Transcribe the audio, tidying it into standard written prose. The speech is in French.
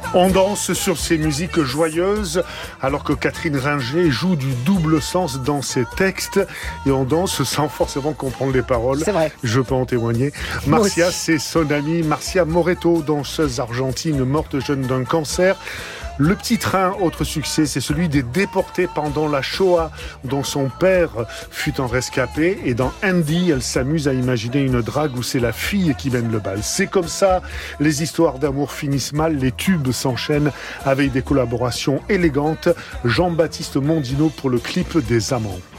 On danse sur ces musiques joyeuses alors que Catherine Ringer joue du double sens dans ses textes et on danse sans forcément comprendre les paroles. C'est vrai. Je peux en témoigner. Marcia, c'est son amie Marcia Moreto, danseuse argentine morte jeune d'un cancer. Le Petit Train, autre succès, c'est celui des déportés pendant la Shoah, dont son père fut un rescapé. Et dans Andy, elle s'amuse à imaginer une drague où c'est la fille qui mène le bal. C'est comme ça, les histoires d'amour finissent mal, les tubes s'enchaînent avec des collaborations élégantes. Jean-Baptiste Mondino pour le clip des Amants.